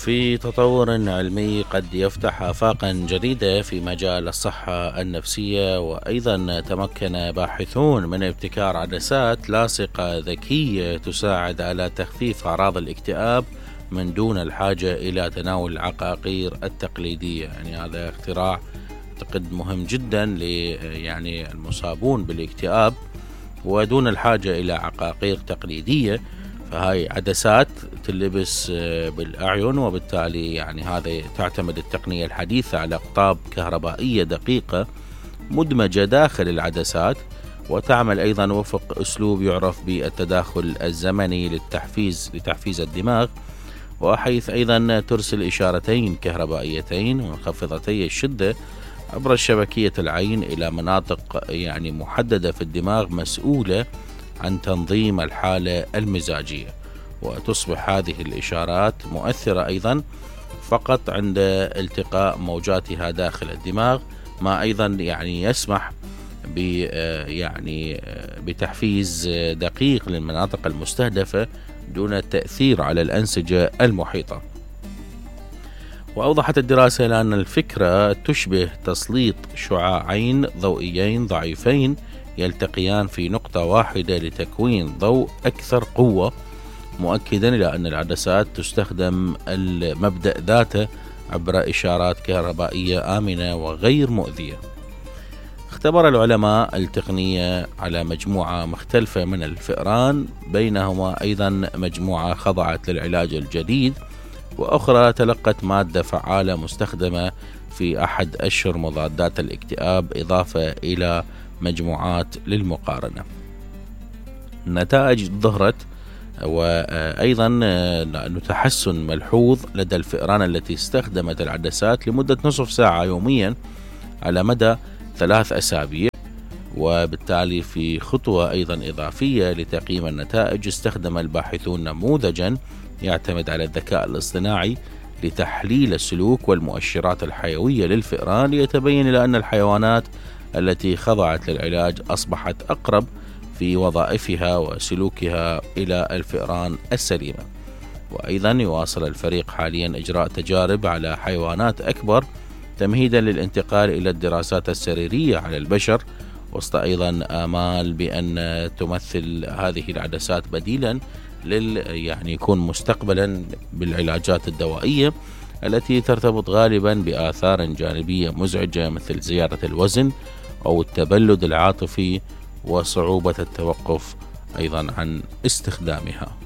في تطور علمي قد يفتح آفاقا جديدة في مجال الصحة النفسية، وأيضا تمكن باحثون من ابتكار عدسات لاصقة ذكية تساعد على تخفيف أعراض الاكتئاب من دون الحاجة إلى تناول العقاقير التقليدية. يعني هذا اختراع أعتقد مهم جدا يعني المصابون بالاكتئاب ودون الحاجة إلى عقاقير تقليدية. فهاي عدسات تلبس بالأعين، وبالتالي يعني هذا تعتمد التقنية الحديثة على أقطاب كهربائية دقيقة مدمجة داخل العدسات، وتعمل أيضا وفق أسلوب يعرف بالتداخل الزمني لتحفيز الدماغ، وحيث أيضا ترسل إشارتين كهربائيتين منخفضتي الشدة عبر شبكية العين إلى مناطق يعني محددة في الدماغ مسؤولة عن تنظيم الحالة المزاجية. وتصبح هذه الإشارات مؤثرة أيضا فقط عند التقاء موجاتها داخل الدماغ، ما أيضا يعني يسمح بتحفيز دقيق للمناطق المستهدفة دون التأثير على الأنسجة المحيطة. وأوضحت الدراسة أن الفكرة تشبه تسليط شعاعين ضوئيين ضعيفين يلتقيان في نقطة واحدة لتكوين ضوء أكثر قوة، مؤكدا إلى أن العدسات تستخدم المبدأ ذاته عبر إشارات كهربائية آمنة وغير مؤذية. اختبر العلماء التقنية على مجموعة مختلفة من الفئران، بينهما أيضا مجموعة خضعت للعلاج الجديد، وأخرى تلقت مادة فعالة مستخدمة في أحد أشهر مضادات الاكتئاب، إضافة إلى مجموعات للمقارنة. النتائج ظهرت وأيضا تحسن ملحوظ لدى الفئران التي استخدمت العدسات لمدة نصف ساعة يوميا على مدى 3 أسابيع. وبالتالي في خطوة أيضا إضافية لتقييم النتائج، استخدم الباحثون نموذجا يعتمد على الذكاء الاصطناعي لتحليل السلوك والمؤشرات الحيوية للفئران، ليتبين إلى أن الحيوانات التي خضعت للعلاج أصبحت أقرب في وظائفها وسلوكها إلى الفئران السليمة. وأيضا يواصل الفريق حاليا إجراء تجارب على حيوانات أكبر تمهيدا للانتقال إلى الدراسات السريرية على البشر، وسط أيضا آمال بأن تمثل هذه العدسات بديلا يعني يكون مستقبلا بالعلاجات الدوائية التي ترتبط غالبا بآثار جانبية مزعجة مثل زيادة الوزن أو التبلد العاطفي وصعوبة التوقف أيضا عن استخدامها.